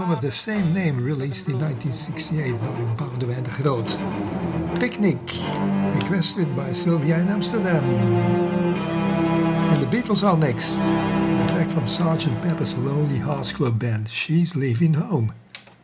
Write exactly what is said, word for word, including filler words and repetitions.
album of the same name released in nineteen sixty-eight by Boudewijn de Groot. Picnic, requested by Sylvia in Amsterdam. And the Beatles are next, in the track from Sergeant Pepper's Lonely Hearts Club Band, She's Leaving Home.